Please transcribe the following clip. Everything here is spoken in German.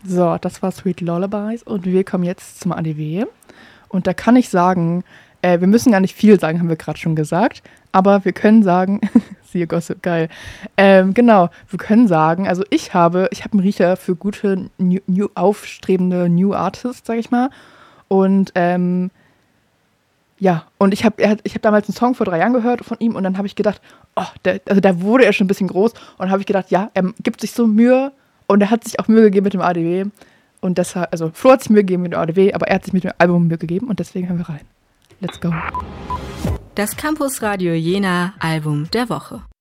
So, das war Sweet Lullabies und wir kommen jetzt zum ADW. Und da kann ich sagen, wir müssen gar nicht viel sagen, haben wir gerade schon gesagt. Aber wir können sagen, siehe Gossip, geil. Genau, wir können sagen, also ich habe einen Riecher für gute, aufstrebende New Artists, sag ich mal. Und ja, und ich hab damals einen Song vor 3 Jahren gehört von ihm und dann habe ich gedacht, da wurde er schon ein bisschen groß und habe ich gedacht, ja, er gibt sich so Mühe und er hat sich auch Mühe gegeben mit dem ADW. Und deshalb, also Flo hat sich Mühe gegeben mit dem ADW, aber er hat sich mit dem Album Mühe gegeben und deswegen hören wir rein. Let's go. Das Campus Radio Jena Album der Woche.